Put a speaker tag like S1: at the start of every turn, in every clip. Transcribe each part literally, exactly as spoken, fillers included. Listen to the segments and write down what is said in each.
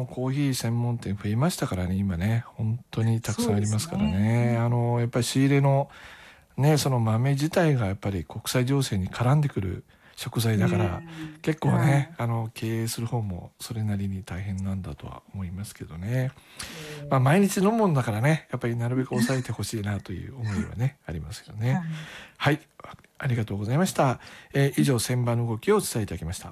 S1: のコーヒー専門店増えましたからね、今ね、本当にたくさんありますからね。ね、あのやっぱり仕入れのね、その豆自体がやっぱり国際情勢に絡んでくる食材だから、結構ね、はい、あの経営する方もそれなりに大変なんだとは思いますけどね。まあ、毎日飲むもんだからね、やっぱりなるべく抑えてほしいなという思いはねありますよね。はい、ありがとうございました。えー、以上、千葉の動きをお伝えいただきました。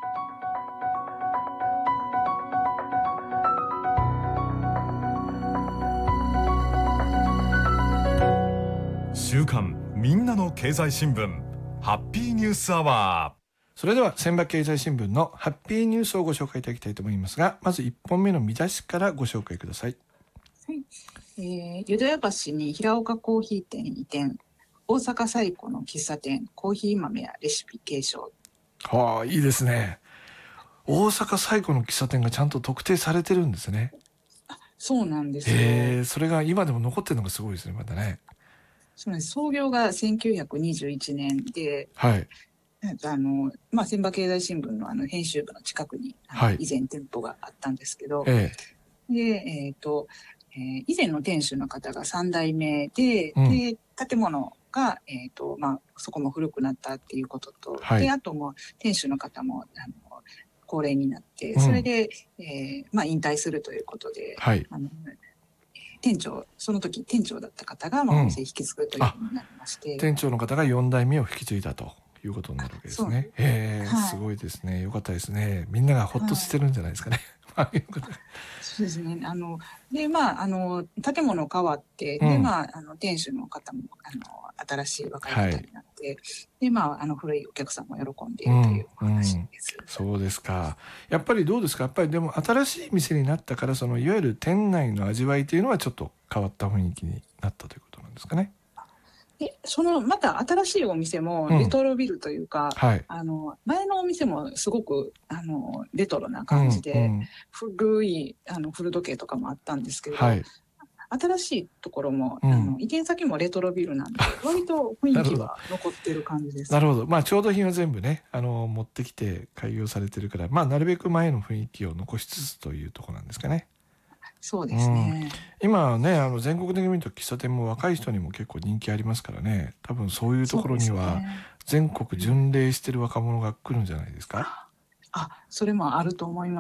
S2: 週刊みんなの経済新聞ハッピーニュースアワー。
S1: それでは千葉経済新聞のハッピーニュースをご紹介いただきたいと思いますが、まずいっぽんめの見出しからご紹介ください。
S3: はい、えー、淀屋橋に平岡コーヒー店移転、大阪最古の喫茶店、コーヒー豆やレシピ継承。
S1: はあ、いいですね。大阪最古の喫茶店がちゃんと特定されてるんですね。
S3: あ、そうなんですよ。
S1: えー、それが今でも残ってるのがすごいですね、またね。
S3: そうです。創業がせんきゅうひゃくにじゅういちねんで、
S1: はい。
S3: あの、まあ、千葉経済新聞のあの編集部の近くに、はい、以前店舗があったんですけど、ええ、で、えっと、えー、以前の店主の方がさん代目で、うん、で、建物が、えっと、まあ、そこも古くなったっていうことと、はい、で、あとも店主の方も、あの、高齢になって、それで、うん、えー、まあ、引退するということで、はい、あの店長、その時店長だった方が、まあ、お店引き継ぐというふうになりまして、うん、
S1: 店長の方がよん代目を引き継いだということになるわけですね。へえ、はい、すごいですね。よかったですね。みんながほっとしてるんじゃないですかね。はい、
S3: そうですね。あの、で、まあ、あの、建物変わって、うん、で、まあ、あの、店主の方も、あの、新しい若い方になって、はい、で、まあ、あの、古いお客さんも喜んでいるというお話です、
S1: うんうん。そうですか。やっぱりどうですか。やっぱりでも、新しい店になったから、その、いわゆる店内の味わいというのはちょっと変わった雰囲気になったということなんですかね。
S3: で、その、また新しいお店もレトロビルというか、うん、はい、あの、前のお店もすごく、あの、レトロな感じで、うんうん、古い、あの、古時計とかもあったんですけど、はい、新しいところも、うん、あの、移転先もレトロビルなんで、割と雰囲気は残ってる感じです。
S1: なるほど。まあ、調度品は全部ね、あの、持ってきて開業されてるから、まあ、なるべく前の雰囲気を残しつつというところなんですかね。
S3: そうですね。
S1: うん、今ね、あの全国的に見ると喫茶店も若い人にも結構人気ありますからね。多分そういうところには全国巡礼してる若者が来るんじゃないですか。
S3: うん、あ、それもあると思います。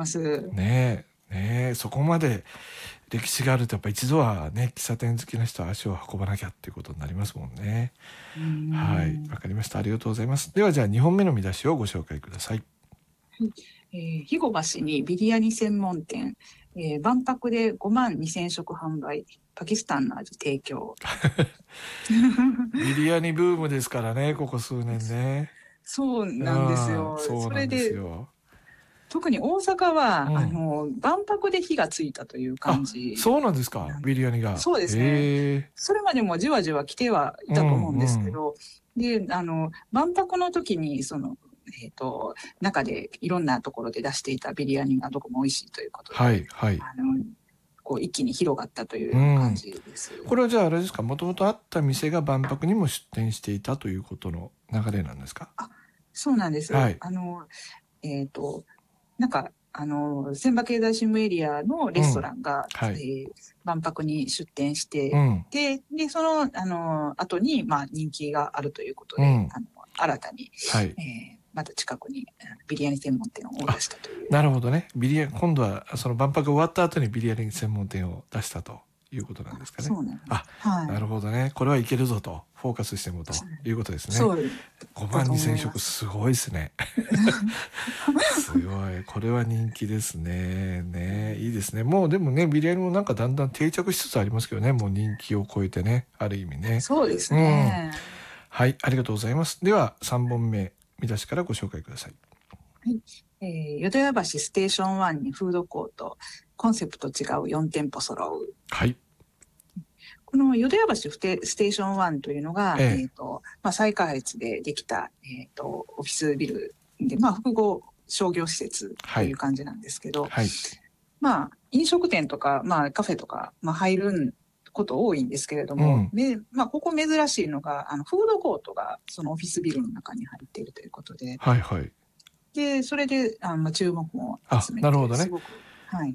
S1: ねえ、ねえ、そこまで歴史があるとやっぱ一度はね、喫茶店好きな人は足を運ばなきゃっていうことになりますもんね。んはい、わかりました。ありがとうございます。ではじゃあにほんめの見出しをご紹介ください。
S3: はい、えー、肥後橋にビリヤニ専門店。えー、万博でごまんにせん食販売、パキスタンの味提供。
S1: ビリヤニブームですからね、ここ数年ね。
S3: そうなんですよ。
S1: そうなんですよ。
S3: 特に大阪は、うん、あの、万博で火がついたという感じ。
S1: そうなんですか、ビリヤニが。
S3: そうですね。それまでもじわじわ来てはいたと思うんですけど、うんうん、で、あの、万博の時に、その、えっと、中でいろんなところで出していたビリヤニがどこも美味しいということで、
S1: はいはい、
S3: あのこう一気に広がったという感じです。
S1: うん、これはじゃああれですか、もともとあった店が万博にも出店していたということの流れなんですか。
S3: あ、そうなんです。はい、あの、えっと、なんか、あの、千葉経済新聞エリアのレストランが、うん、はい、えー、万博に出店して、うん、で、で、その、あの、後に、まあ、人気があるということで、うん、あの新たに、はい、えーまた近くにビリヤニ専門店を出したという。
S1: なるほどね。ビリヤ今度はその万博終わった後にビリヤニ専門店を出したということなんですかね。
S3: そうなんです。
S1: あ、はい、なるほどね。これはいけるぞとフォーカスしてもということですね。
S3: そう。
S1: ごまんにせん食すごいですね。すごい。これは人気ですね。ね、いいですね。もうでもね、ビリヤニもなんかだんだん定着しつつありますけどね。もう人気を超えてね、ある意味ね。
S3: そうですね。
S1: うん、はい、ありがとうございます。ではさんぼんめ。見出しからご紹介ください。
S3: はい、えー、淀屋橋ステーションワンにフードコート、コンセプト違うよん店舗揃う。
S1: はい。
S3: この淀屋橋ステーションワンというのが、えー、えーとまあ、再開発でできた、えーと、オフィスビルで、まあ、複合商業施設という感じなんですけど、はいはい、まあ、飲食店とか、まあ、カフェとか、まあ、入ること多いんですけれども、うん、まあ、ここ珍しいのが、あの、フードコートがそのオフィスビルの中に入っているということで、
S1: はいはい。
S3: で、それで、あの、注目も集めて、
S1: なるほどね。
S3: すごく